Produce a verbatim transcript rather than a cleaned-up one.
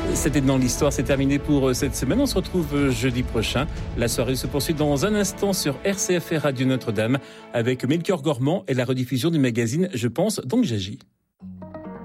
C'était dans l'histoire, c'est terminé pour cette semaine. On se retrouve jeudi prochain. La soirée se poursuit dans un instant sur R C F Radio Notre-Dame avec Melchior Gormand et la rediffusion du magazine Je pense donc j'agis.